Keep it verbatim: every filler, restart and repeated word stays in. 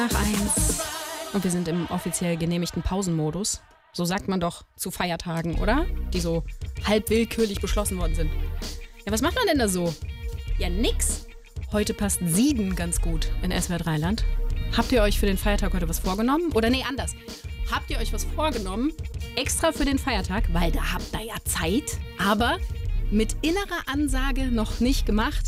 Nach eins. Und wir sind im offiziell genehmigten Pausenmodus. So sagt man doch zu Feiertagen, oder? Die so halb willkürlich beschlossen worden sind. Ja, was macht man denn da so? Ja, nix. Heute passt Sieden ganz gut in S W R drei Land. Habt ihr euch für den Feiertag heute was vorgenommen? Oder nee, anders. Habt ihr euch was vorgenommen, extra für den Feiertag? Weil da habt ihr ja Zeit, aber mit innerer Ansage noch nicht gemacht.